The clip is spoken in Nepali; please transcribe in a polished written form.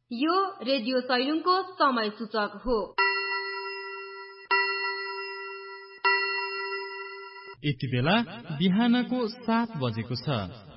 यो रेडियो सैलुङको समय सूचक हो। यति बेला बिहानको 7 बजेको छ।